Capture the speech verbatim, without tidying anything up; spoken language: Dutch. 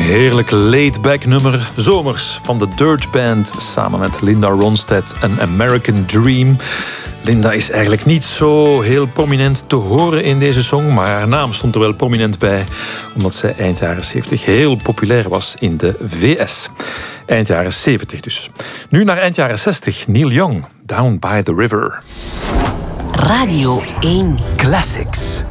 Heerlijk laid-back nummer, Zomers van de Dirt Band samen met Linda Ronstadt en American Dream. Linda is eigenlijk niet zo heel prominent te horen in deze song, maar haar naam stond er wel prominent bij, omdat zij eind jaren zeventig heel populair was in de V S. Eind jaren zeventig dus. Nu naar eind jaren zestig, Neil Young, Down by the River. Radio één Classics.